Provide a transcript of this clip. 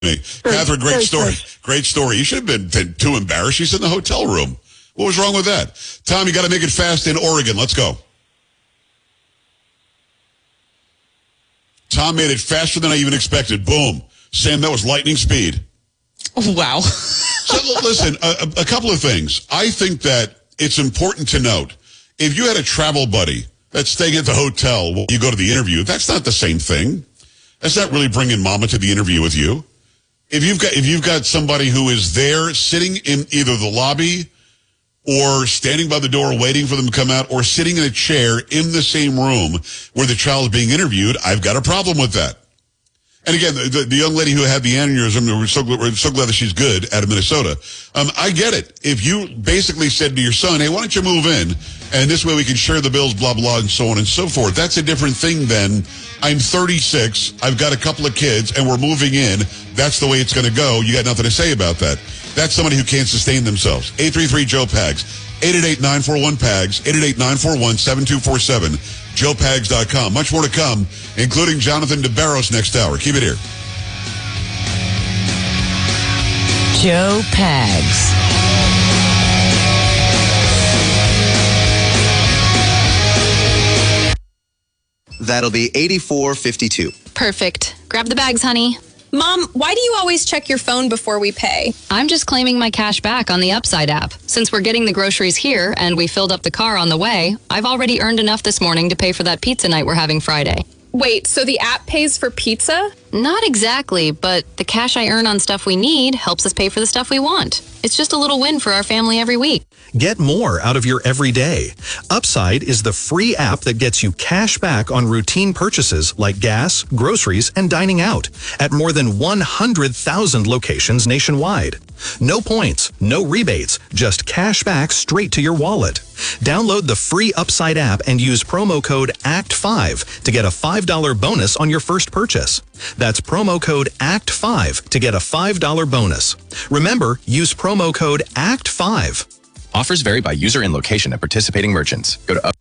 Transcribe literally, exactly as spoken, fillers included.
me. Very, Catherine, great very story. strange. Great story. You should have been too embarrassed. She's in the hotel room. What was wrong with that? Tom, you got to make it fast in Oregon. Let's go. Tom made it faster than I even expected. Boom. Sam, that was lightning speed. Wow. So listen, a, a couple of things. I think that it's important to note, if you had a travel buddy that's staying at the hotel while you go to the interview, that's not the same thing. That's not really bringing mama to the interview with you. If you've got if you've got somebody who is there sitting in either the lobby or standing by the door waiting for them to come out, or sitting in a chair in the same room where the child is being interviewed, I've got a problem with that. And again, the, the young lady who had the aneurysm, we're so, we're so glad that she's good, out of Minnesota. Um, I get it. If you basically said to your son, hey, why don't you move in? And this way we can share the bills, blah, blah, and so on and so forth. That's a different thing than, I'm thirty-six, I've got a couple of kids, and we're moving in. That's the way it's going to go. You got nothing to say about that. That's somebody who can't sustain themselves. eight three three, Joe Pags. eight eight eight, nine four one, P A G S. eight eight eight, nine four one, seven two four seven. joe pags dot com. Much more to come, including Jonathan DeBarros next hour. Keep it here. Joe Pags. That'll be eighty-four fifty-two. Perfect. Grab the bags, honey. Mom, why do you always check your phone before we pay? I'm just claiming my cash back on the Upside app. Since we're getting the groceries here and we filled up the car on the way, I've already earned enough this morning to pay for that pizza night we're having Friday. Wait, so the app pays for pizza? Not exactly, but the cash I earn on stuff we need helps us pay for the stuff we want. It's just a little win for our family every week. Get more out of your everyday. Upside is the free app that gets you cash back on routine purchases like gas, groceries, and dining out at more than one hundred thousand locations nationwide. No points, no rebates, just cash back straight to your wallet. Download the free Upside app and use promo code A C T five to get a five dollar bonus on your first purchase. That's promo code A C T five to get a five dollar bonus. Remember, use promo code A C T five. Offers vary by user and location at participating merchants. Go to